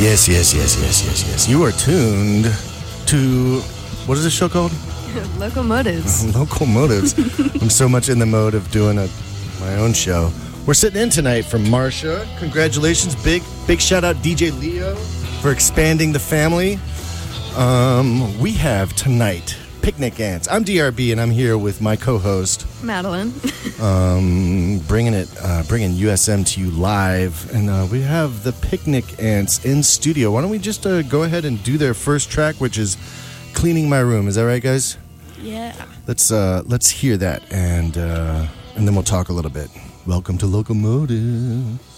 Yes. You are tuned to, what is this show called? Locomotives. Locomotives. I'm so much in the mode of doing my own show. We're sitting in tonight from Marcia. Congratulations. Big shout out DJ Leo for expanding the family. We have tonight Picnic Ants. I'm DRB and I'm here with my co-host Madeline. Bringing USM to you live, and we have the Picnic Ants in studio. Why don't we just go ahead and do their first track, which is "Cleaning My Room"? Is that right, guys? Yeah. Let's hear that, and then we'll talk a little bit. Welcome to Locomotive.